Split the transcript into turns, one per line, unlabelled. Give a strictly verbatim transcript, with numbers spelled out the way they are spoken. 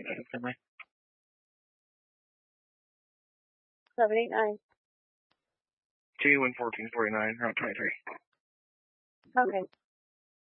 Finley.
Seven eight nine.
Two one fourteen forty nine. Route twenty three.
Okay.